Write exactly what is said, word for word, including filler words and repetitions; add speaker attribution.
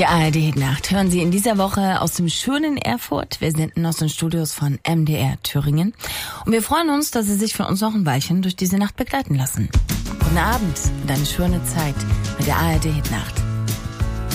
Speaker 1: Die A R D-Hitnacht hören Sie in dieser Woche aus dem schönen Erfurt. Wir senden aus den Studios von M D R Thüringen. Und wir freuen uns, dass Sie sich von uns noch ein Weilchen durch diese Nacht begleiten lassen. Guten Abend und eine schöne Zeit mit der A R D-Hitnacht.